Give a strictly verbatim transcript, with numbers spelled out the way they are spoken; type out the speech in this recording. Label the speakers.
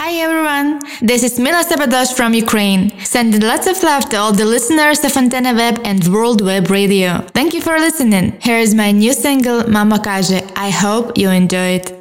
Speaker 1: Hi everyone, this is Mila Sabadosh from Ukraine, sending lots of love to all the listeners of Antenna Web and World Web Radio. Thank you for listening. Here is my new single, Mama Każe. I hope you enjoy it.